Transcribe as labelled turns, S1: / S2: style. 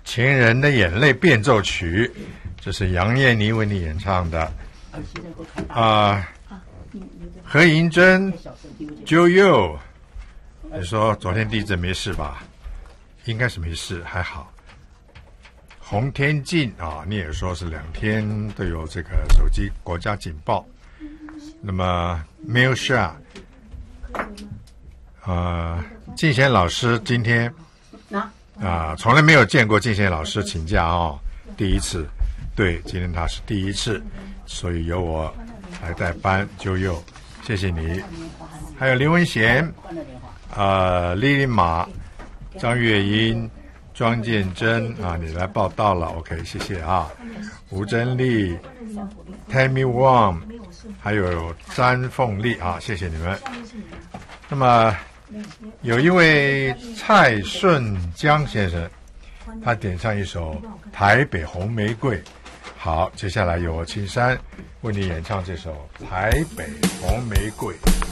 S1: 情人的眼泪变奏曲，这是杨燕妮为你演唱的。何银珍 JoYo， 你说昨天地震没事吧？应该是没事，还好。洪天静你也说是2天都有这个手机国家警报。那么 Milsha， 静贤老师今天从来没有见过静贤老师请假第一次，对，今天他是第一次，所以由我来代班JoYo，谢谢你。还有林文贤丽丽马、张月英、庄建珍你来报道了 ，OK， 谢谢吴珍丽、Tammy Wang， 还有詹凤丽谢谢你们。那么有一位蔡顺江先生，他点唱一首《台北红玫瑰》。好，接下来由我青山为你演唱这首《台北红玫瑰》。